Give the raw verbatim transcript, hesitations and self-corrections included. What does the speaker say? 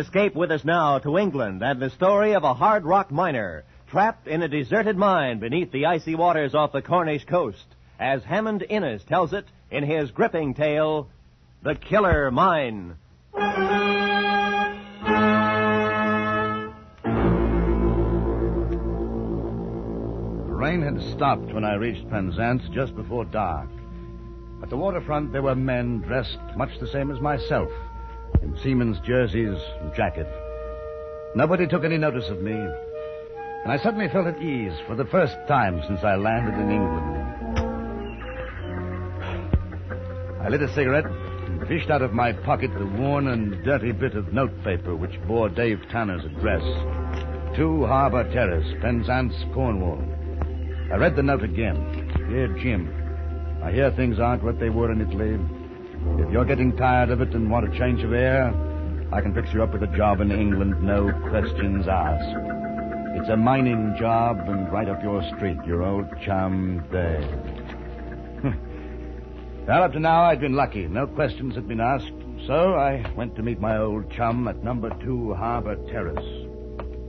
Escape with us now to England and the story of a hard rock miner trapped in a deserted mine beneath the icy waters off the Cornish coast, as Hammond Innes tells it in his gripping tale, The Killer Mine. The rain had stopped when I reached Penzance just before dark. At the waterfront, there were men dressed much the same as myself, in seamen's jerseys and jacket. Nobody took any notice of me, and I suddenly felt at ease for the first time since I landed in England. I lit a cigarette and fished out of my pocket the worn and dirty bit of notepaper which bore Dave Tanner's address. Two Harbour Terrace, Penzance, Cornwall. I read the note again. Dear Jim, I hear things aren't what they were in Italy. If you're getting tired of it and want a change of air, I can fix you up with a job in England, no questions asked. It's a mining job and right up your street, your old chum, Dave. Well, up to now, I'd been lucky. No questions had been asked. So I went to meet my old chum at number two Harbour Terrace.